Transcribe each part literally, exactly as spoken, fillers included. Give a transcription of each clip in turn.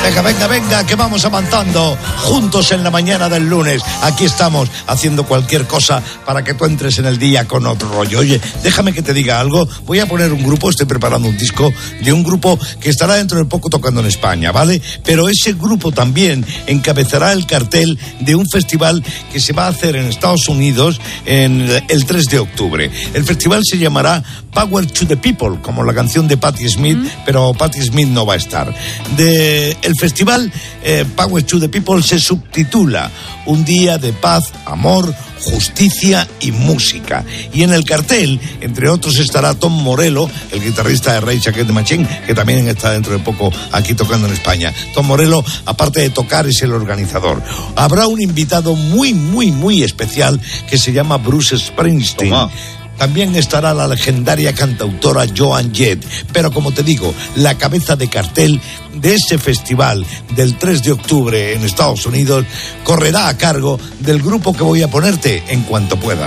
Venga, venga, venga, que vamos avanzando juntos en la mañana del lunes. Aquí estamos haciendo cualquier cosa para que tú entres en el día con otro rollo. Oye, déjame que te diga algo. Voy a poner un grupo, estoy preparando un disco de un grupo que estará dentro de poco tocando en España, ¿vale? Pero ese grupo también encabezará el cartel de un festival que se va a hacer en Estados Unidos en el tres de octubre. El festival se llamará Power to the People, como la canción de Patti Smith, mm. pero Patti Smith no va a estar. De el festival eh, Power to the People se subtitula Un día de paz, amor, justicia y música. Y en el cartel, entre otros, estará Tom Morello, el guitarrista de Rage Against the Machine, que también está dentro de poco aquí tocando en España. Tom Morello, aparte de tocar, es el organizador. Habrá un invitado muy, muy, muy especial que se llama Bruce Springsteen. Toma. También estará la legendaria cantautora Joan Jett. Pero como te digo, la cabeza de cartel de ese festival del tres de octubre en Estados Unidos correrá a cargo del grupo que voy a ponerte en cuanto pueda.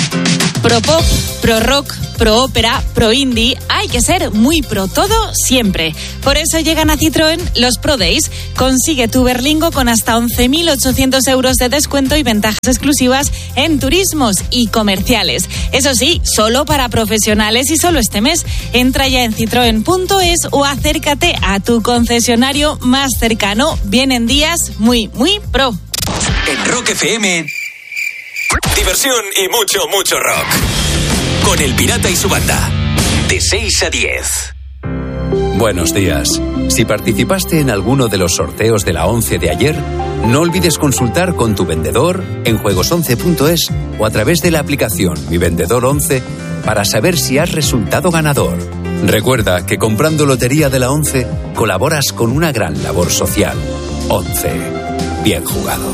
Pro pop, pro rock, pro ópera, pro indie, hay que ser muy pro todo siempre. Por eso llegan a Citroën los Pro Days. Consigue tu Berlingo con hasta once mil ochocientos euros de descuento y ventajas exclusivas en turismos y comerciales. Eso sí, solo para profesionales y solo este mes. Entra ya en citroen punto es o acércate a tu concesionario más cercano. Vienen días muy, muy pro. En Rock F M... diversión y mucho, mucho rock. Con El Pirata y su banda. De seis a diez. Buenos días. Si participaste en alguno de los sorteos de la once de ayer, no olvides consultar con tu vendedor en juegos once punto es o a través de la aplicación Mi Vendedor once para saber si has resultado ganador. Recuerda que comprando Lotería de la once colaboras con una gran labor social. once. Bien jugado.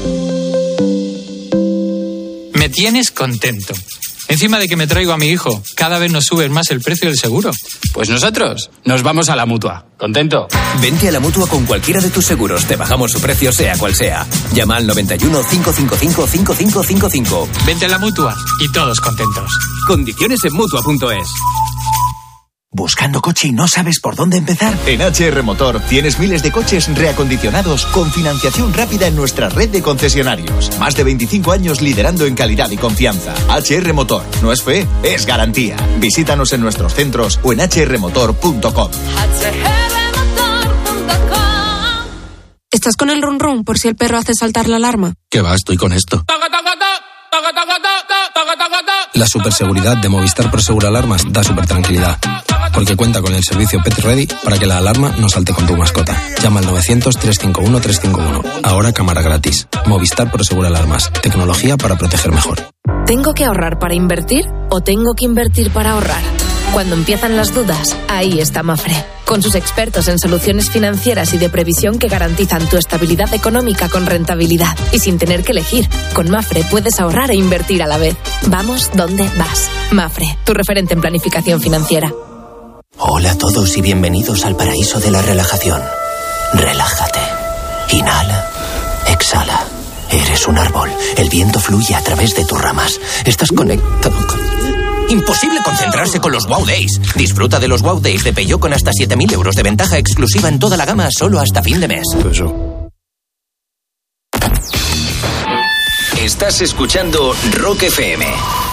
Me tienes contento. Encima de que me traigo a mi hijo, cada vez nos subes más el precio del seguro. Pues nosotros nos vamos a la Mutua. ¿Contento? Vente a la Mutua con cualquiera de tus seguros. Te bajamos su precio sea cual sea. Llama al noventa y uno, cinco cinco cinco, cinco cinco cinco cinco. Vente a la Mutua y todos contentos. Condiciones en Mutua punto es. ¿Buscando coche y no sabes por dónde empezar? En H R Motor tienes miles de coches reacondicionados con financiación rápida en nuestra red de concesionarios. Más de veinticinco años liderando en calidad y confianza. H R Motor. No es fe, es garantía. Visítanos en nuestros centros o en h r motor punto com. ¿Estás con el run run por si el perro hace saltar la alarma? ¿Qué va? Estoy con esto. La superseguridad de Movistar Prosegur Alarmas da super tranquilidad, porque cuenta con el servicio Pet Ready para que la alarma no salte con tu mascota. Llama al novecientos, trescientos cincuenta y uno, trescientos cincuenta y uno. Ahora cámara gratis. Movistar Prosegur Alarmas. Tecnología para proteger mejor. ¿Tengo que ahorrar para invertir o tengo que invertir para ahorrar? Cuando empiezan las dudas, ahí está Mafre. Con sus expertos en soluciones financieras y de previsión que garantizan tu estabilidad económica con rentabilidad y sin tener que elegir. Con Mafre puedes ahorrar e invertir a la vez. Vamos donde vas. Mafre, tu referente en planificación financiera. Hola a todos y bienvenidos al paraíso de la relajación. Relájate. Inhala. Exhala. Eres un árbol. El viento fluye a través de tus ramas. Estás conectado con... Imposible concentrarse con los Wow Days. Disfruta de los Wow Days de Peugeot con hasta siete mil euros de ventaja exclusiva en toda la gama solo hasta fin de mes. Eso. Estás escuchando Rock F M.